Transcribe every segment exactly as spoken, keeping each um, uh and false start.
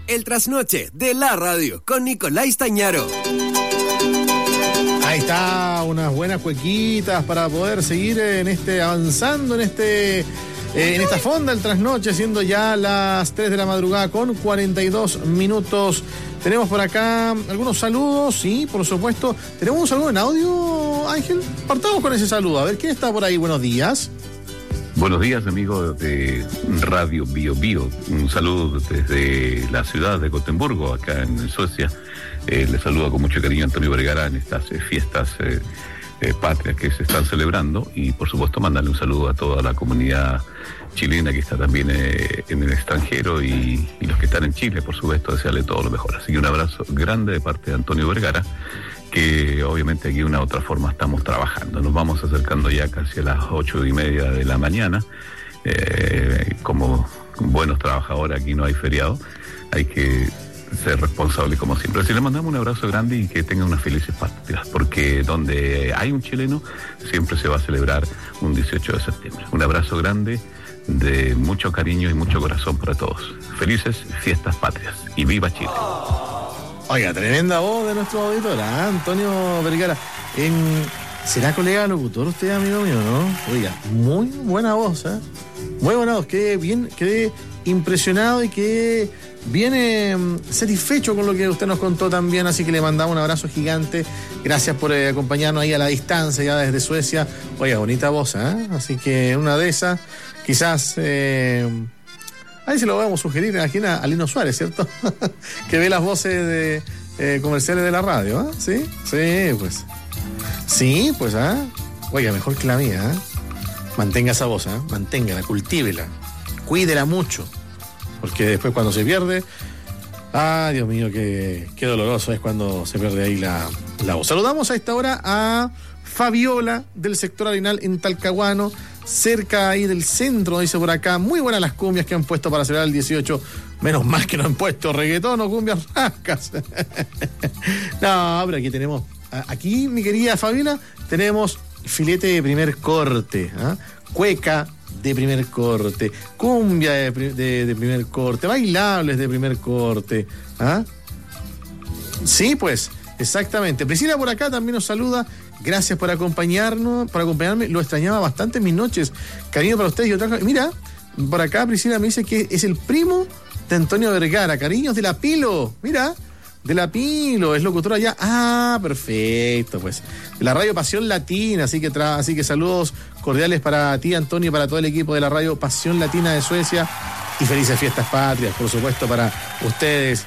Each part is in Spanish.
El trasnoche de la radio con Nicolás Stañaro. Ahí está, unas buenas cuequitas para poder seguir en este avanzando en este eh, en esta fonda del trasnoche, siendo ya las tres de la madrugada con cuarenta y dos minutos. Tenemos por acá algunos saludos, sí, por supuesto. ¿Tenemos un saludo en audio, Ángel? Partamos con ese saludo. A ver, ¿quién está por ahí? Buenos días. Buenos días, amigos de Radio Bio Bio. Un saludo desde la ciudad de Gotemburgo, acá en Suecia. Eh, les saluda con mucho cariño Antonio Vergara en estas eh, fiestas eh, eh, patrias que se están celebrando. Y, por supuesto, mandarle un saludo a toda la comunidad chilena que está también eh, en el extranjero y, y los que están en Chile, por supuesto, desearle todo lo mejor. Así que un abrazo grande de parte de Antonio Vergara, que obviamente aquí de una u otra forma estamos trabajando. Nos vamos acercando ya casi a las ocho y media de la mañana. Eh, como buenos trabajadores, aquí no hay feriado, hay que ser responsables como siempre. Así le mandamos un abrazo grande y que tengan unas felices patrias, porque donde hay un chileno siempre se va a celebrar un dieciocho de septiembre. Un abrazo grande de mucho cariño y mucho corazón para todos. Felices fiestas patrias y viva Chile. Oiga, tremenda voz de nuestro auditor, ¿eh? Antonio Vergara. En... ¿Será colega locutor usted, amigo mío, no? Oiga, muy buena voz, ¿eh? Muy buena voz, quedé bien, quedé impresionado y quedé bien eh, satisfecho con lo que usted nos contó también, así que le mandamos un abrazo gigante. Gracias por eh, acompañarnos ahí a la distancia, ya desde Suecia. Oiga, bonita voz, ¿eh? Así que una de esas, quizás... Eh, ahí se lo vamos a sugerir aquí a Lino Suárez, ¿cierto? Que ve las voces de, eh, comerciales de la radio, ¿eh? ¿Sí? Sí, pues. Sí, pues, ¿ah? ¿eh? Oiga, mejor que la mía, ¿eh? Mantenga esa voz, ¿eh? Manténgala, cultívela, cuídela mucho, porque después cuando se pierde, ah, Dios mío, qué, qué doloroso es cuando se pierde ahí la, la voz. Saludamos a esta hora a Fabiola del sector Arenal en Talcahuano, cerca ahí del centro, dice por acá. Muy buenas las cumbias que han puesto para celebrar el dieciocho. Menos mal que no han puesto reggaetón o cumbias rascas. No, pero aquí tenemos, aquí mi querida Fabiola, tenemos filete de primer corte, ¿eh? Cueca de primer corte, cumbia de, de, de primer corte, bailables de primer corte, ¿eh? Sí, pues, exactamente. Priscila por acá también nos saluda. Gracias por acompañarnos, por acompañarme. Lo extrañaba bastante en mis noches. Cariño para ustedes y otra cosa. Mira, por acá Priscila me dice que es el primo de Antonio Vergara. Cariños de la Pilo. Mira, de la Pilo, es locutora allá. Ah, perfecto, pues. De la radio Pasión Latina, así que tra- así que saludos cordiales para ti, Antonio, y para todo el equipo de la radio Pasión Latina de Suecia. Y felices fiestas patrias, por supuesto, para ustedes.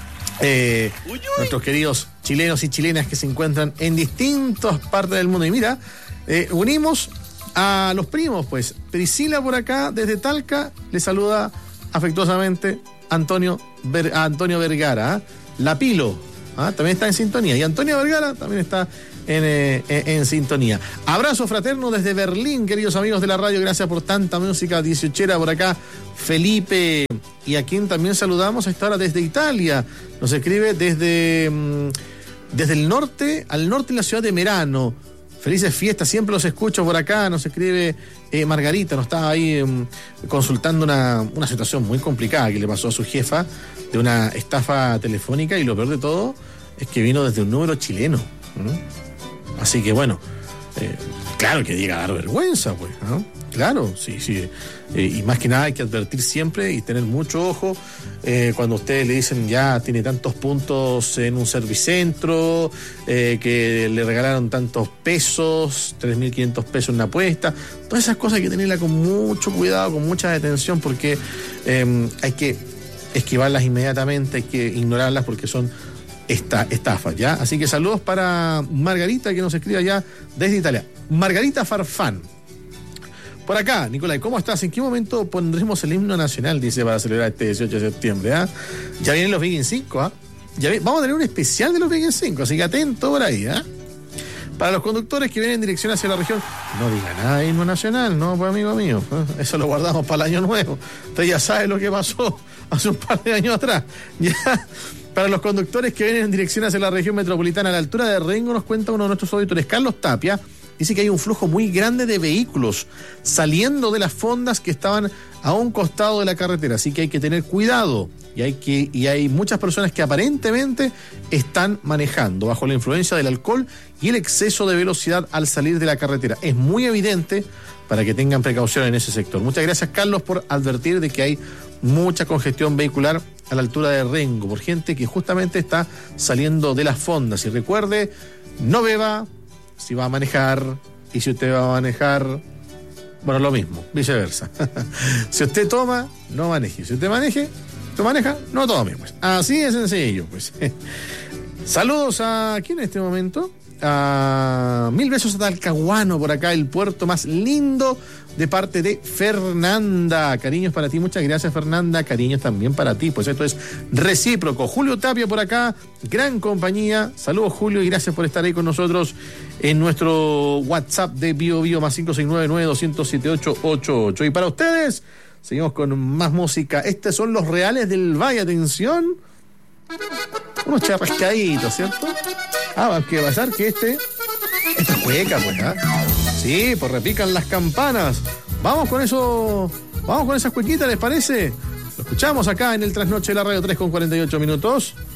Eh, uy, uy. Nuestros queridos chilenos y chilenas que se encuentran en distintas partes del mundo. Y mira, eh, unimos a los primos, pues. Priscila por acá, desde Talca, le saluda afectuosamente Antonio, Ver, a Antonio Vergara, ¿eh? La Pilo, ¿eh? También está en sintonía. Y Antonio Vergara también está en, eh, en, en sintonía. Abrazo fraterno desde Berlín, queridos amigos de la radio. Gracias por tanta música dieciochera por acá. Felipe, y a quien también saludamos a esta hora desde Italia. Nos escribe desde, desde el norte, al norte de la ciudad de Merano. Felices fiestas, siempre los escucho por acá. Nos escribe eh, Margarita, nos estaba ahí eh, consultando una, una situación muy complicada que le pasó a su jefa de una estafa telefónica, y lo peor de todo es que vino desde un número chileno, ¿no? Así que bueno, eh, claro que llega a dar vergüenza, pues, ¿no? Claro, sí, sí. Eh, y más que nada hay que advertir siempre y tener mucho ojo eh, cuando ustedes le dicen ya tiene tantos puntos en un servicentro, eh, que le regalaron tantos pesos, tres mil quinientos pesos en una apuesta. Todas esas cosas hay que tenerlas con mucho cuidado, con mucha atención, porque eh, hay que esquivarlas inmediatamente, hay que ignorarlas porque son esta, estafas, ¿ya? Así que saludos para Margarita, que nos escribe allá desde Italia. Margarita Farfán. Por acá, Nicolás, ¿cómo estás? ¿En qué momento pondremos el himno nacional, dice, para celebrar este dieciocho de septiembre? ¿Ah? Ya vienen los Vikings cinco, ¿ah? Ya vi- vamos a tener un especial de los Vikings cinco, así que atento por ahí, ¿ah? Para los conductores que vienen en dirección hacia la región, no diga nada de himno nacional, no, pues amigo mío, ¿eh? Eso lo guardamos para el año nuevo. Usted ya sabe lo que pasó hace un par de años atrás. Ya. Para los conductores que vienen en dirección hacia la región metropolitana, a la altura de Rengo, nos cuenta uno de nuestros auditores, Carlos Tapia. Dice que hay un flujo muy grande de vehículos saliendo de las fondas que estaban a un costado de la carretera, así que hay que tener cuidado. y hay que y hay muchas personas que aparentemente están manejando bajo la influencia del alcohol y el exceso de velocidad al salir de la carretera. Es muy evidente para que tengan precaución en ese sector. Muchas gracias, Carlos, por advertir de que hay mucha congestión vehicular a la altura de Rengo, por gente que justamente está saliendo de las fondas. Y recuerde, no beba si va a manejar, y si usted va a manejar, bueno, lo mismo, viceversa. Si usted toma, no maneje. Si usted maneje, usted maneja, no tome, pues. Así de sencillo, pues. Saludos a ¿quién en este momento? A Mil Besos a Talcahuano, por acá, el puerto más lindo, de parte de Fernanda. Cariños para ti, muchas gracias, Fernanda. Cariños también para ti, pues esto es recíproco. Julio Tapia por acá, gran compañía. Saludos, Julio, y gracias por estar ahí con nosotros en nuestro WhatsApp de Bio Bio más cinco seis nueve nueve dos cero siete ocho ocho ocho. Y para ustedes, seguimos con más música. Estos son los Reales del Valle, atención. Unos charrascaditos, ¿cierto? Ah, hay que pasar que este... Esta es hueca, pues, ¿ah? ¿eh? Sí, pues repican las campanas. Vamos con eso... Vamos con esas cuequitas, ¿les parece? Lo escuchamos acá en el Trasnoche de la Radio, tres con cuarenta y ocho minutos.